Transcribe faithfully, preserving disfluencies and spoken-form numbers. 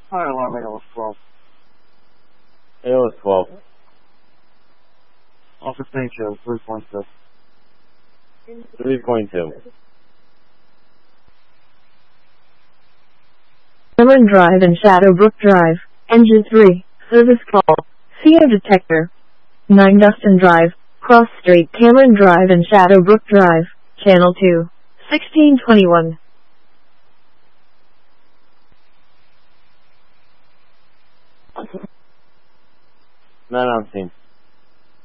Fire alarm radar was twelve. It was twelve. Office St. Joe, three point six. three point two. Cameron Drive and Shadowbrook Drive. Engine three. Service call. C O detector. nine Dustin Drive. Cross Street, Cameron Drive and Shadowbrook Drive. Channel two. sixteen twenty-one. Not on scene.